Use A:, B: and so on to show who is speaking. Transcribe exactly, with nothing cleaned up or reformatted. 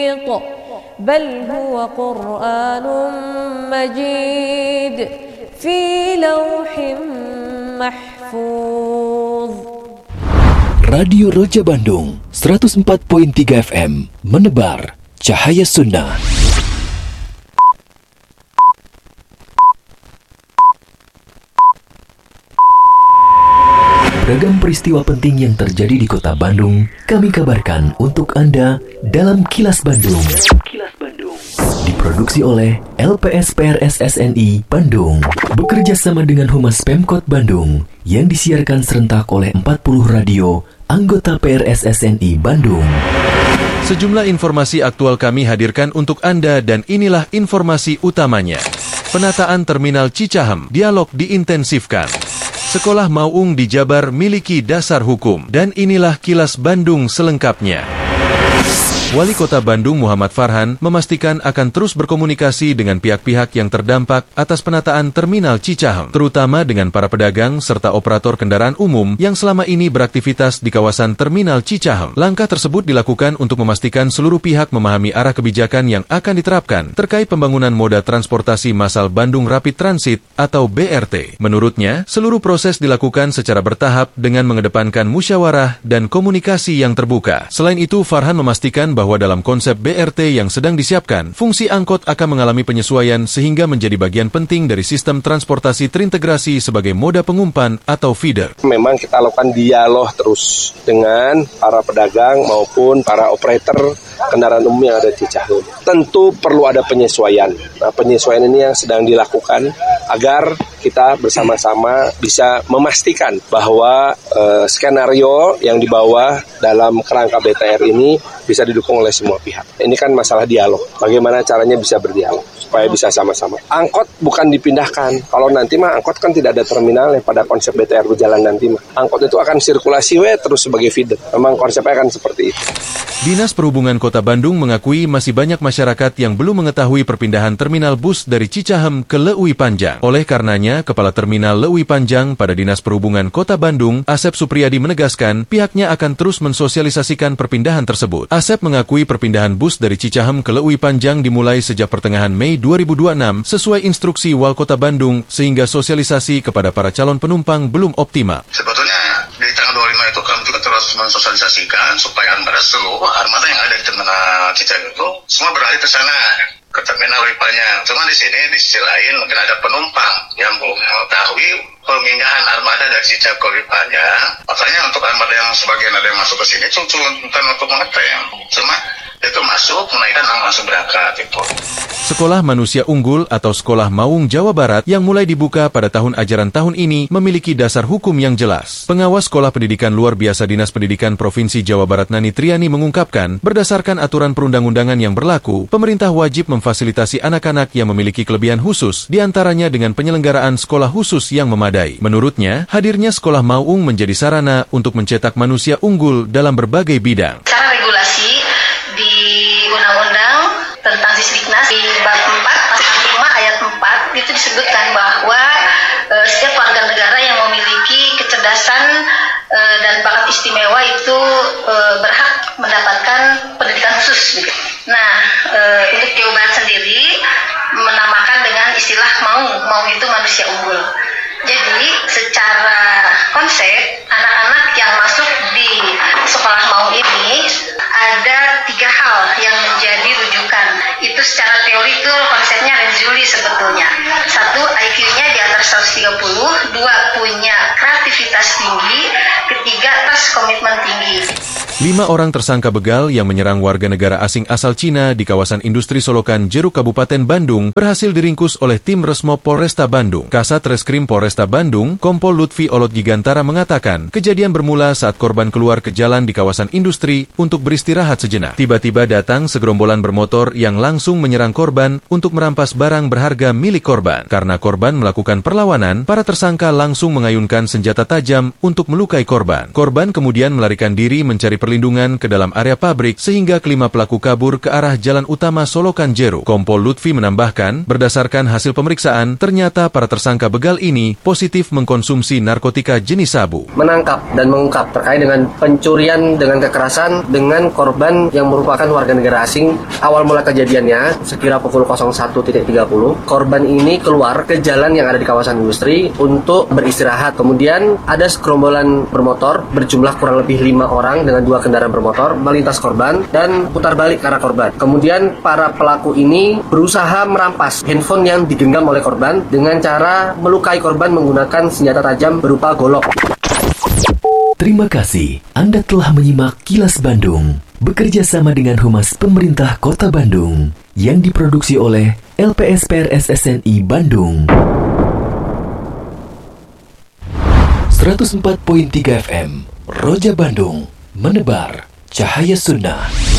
A: بل هو قرآن مجيد في لوح محفوظ.
B: Radio Roja Bandung seratus empat koma tiga F M menebar cahaya sunnah. Beragam peristiwa penting yang terjadi di Kota Bandung kami kabarkan untuk Anda dalam Kilas Bandung. Kilas Bandung diproduksi oleh L P S P R S S N I Bandung bekerja sama dengan Humas Pemkot Bandung yang disiarkan serentak oleh empat puluh radio anggota P R S S N I Bandung.
C: Sejumlah informasi aktual kami hadirkan untuk Anda dan inilah informasi utamanya. Penataan Terminal Cicahem, dialog diintensifkan. Sekolah Maung di Jabar miliki dasar hukum. Dan inilah Kilas Bandung selengkapnya. Wali Kota Bandung Muhammad Farhan memastikan akan terus berkomunikasi dengan pihak-pihak yang terdampak atas penataan Terminal Cicahem, terutama dengan para pedagang serta operator kendaraan umum yang selama ini beraktivitas di kawasan Terminal Cicahem. Langkah tersebut dilakukan untuk memastikan seluruh pihak memahami arah kebijakan yang akan diterapkan terkait pembangunan moda transportasi massal Bandung Rapid Transit atau B R T. Menurutnya, seluruh proses dilakukan secara bertahap dengan mengedepankan musyawarah dan komunikasi yang terbuka. Selain itu, Farhan memastikan bahwa dalam konsep B R T yang sedang disiapkan, fungsi angkot akan mengalami penyesuaian sehingga menjadi bagian penting dari sistem transportasi terintegrasi sebagai moda pengumpan atau feeder.
D: Memang kita lakukan dialog terus dengan para pedagang maupun para operator kendaraan umum yang ada di Cicahem. Tentu perlu ada penyesuaian. Nah, penyesuaian ini yang sedang dilakukan agar kita bersama-sama bisa memastikan bahwa eh, skenario yang dibawa dalam kerangka B T R ini bisa didukung oleh semua pihak. Ini kan masalah dialog. Bagaimana caranya bisa berdialog supaya bisa sama-sama. Angkot bukan dipindahkan. Kalau nanti mah angkot kan tidak ada terminal yang pada konsep B T R berjalan nanti mah. Angkot itu akan sirkulasi we terus sebagai feeder. Memang konsepnya akan seperti itu.
C: Dinas Perhubungan Kota Bandung mengakui masih banyak masyarakat yang belum mengetahui perpindahan terminal bus dari Cicahem ke Leuwi Panjang. Oleh karenanya, Kepala Terminal Leuwi Panjang pada Dinas Perhubungan Kota Bandung, Asep Supriyadi menegaskan pihaknya akan terus mensosialisasikan perpindahan tersebut. Asep mengakui perpindahan bus dari Cicahem ke Leuwi Panjang dimulai sejak pertengahan Mei dua ribu dua puluh enam sesuai instruksi Wal Kota Bandung sehingga sosialisasi kepada para calon penumpang belum optimal.
E: Sebetulnya di tanggal dua puluh lima itu kami juga terus mensosialisasikan supaya armada seluruh armada yang ada di terminal Cicahem itu semua beralih ke sana, ke terminal Leuwi Panjang. Cuma di sini di sisi lain mungkin ada penumpang yang belum mengetahui pemindahan armada dari Cicahem ke Leuwi Panjang. Makanya untuk armada yang sebagian ada yang masuk ke sini itu bukan untuk mengetem, cuma itu masuk menaikkan langsung berangkat itu.
C: Sekolah Manusia Unggul atau Sekolah Maung Jawa Barat yang mulai dibuka pada tahun ajaran tahun ini memiliki dasar hukum yang jelas. Pengawas Sekolah Pendidikan Luar Biasa Dinas Pendidikan Provinsi Jawa Barat Nani Triani mengungkapkan, berdasarkan aturan perundang-undangan yang berlaku, pemerintah wajib memfasilitasi anak-anak yang memiliki kelebihan khusus, diantaranya dengan penyelenggaraan sekolah khusus yang memadai. Menurutnya, hadirnya Sekolah Maung menjadi sarana untuk mencetak manusia unggul dalam berbagai bidang.
F: Cara regulasi di Undang-Undang tentang Sisdiknas di bab empat pasal lima ayat empat itu disebutkan bahwa e, setiap warga negara yang memiliki kecerdasan e, dan bakat istimewa itu e, berhak mendapatkan pendidikan khusus. Nah, e, untuk Jawa Barat sendiri menamakan dengan istilah Maung. Maung itu manusia unggul. Jadi secara konsep anak-anak yang masuk di sekolah Maung ini ada tiga hal yang menjadi rujukan. Itu secara teori itu konsepnya Renzulli sebetulnya. Satu, I Q-nya di atas seratus tiga puluh. Dua, punya kreativitas tinggi. Ketiga, tes komitmen tinggi.
C: Lima orang tersangka begal yang menyerang warga negara asing asal Cina di kawasan industri Solokan Jeruk Kabupaten Bandung berhasil diringkus oleh tim Resmob Polresta Bandung. Kasat Reskrim Polresta Bandung, Kompol Lutfi Olot Gigantara mengatakan, kejadian bermula saat korban keluar ke jalan di kawasan industri untuk beristirahat sejenak. Tiba-tiba datang segerombolan bermotor yang langsung menyerang korban untuk merampas barang berharga milik korban. Karena korban melakukan perlawanan, para tersangka langsung mengayunkan senjata tajam untuk melukai korban. Korban kemudian melarikan diri mencari perlindungan perlindungan ke dalam area pabrik sehingga kelima pelaku kabur ke arah jalan utama Solokan Jeru. Kompol Lutfi menambahkan, berdasarkan hasil pemeriksaan, ternyata para tersangka begal ini positif mengkonsumsi narkotika jenis sabu.
G: Menangkap dan mengungkap terkait dengan pencurian dengan kekerasan dengan korban yang merupakan warga negara asing. Awal mula kejadiannya sekira pukul nol satu tiga puluh, korban ini keluar ke jalan yang ada di kawasan industri untuk beristirahat. Kemudian ada segerombolan bermotor berjumlah kurang lebih lima orang dengan dua kendaraan bermotor melintas korban dan putar balik ke arah korban. Kemudian para pelaku ini berusaha merampas handphone yang digenggam oleh korban dengan cara melukai korban menggunakan senjata tajam berupa golok.
B: Terima kasih Anda telah menyimak Kilas Bandung bekerja sama dengan Humas Pemerintah Kota Bandung yang diproduksi oleh L P S P R S S N I Bandung. seratus empat koma tiga F M Roja Bandung, menebar cahaya sunnah.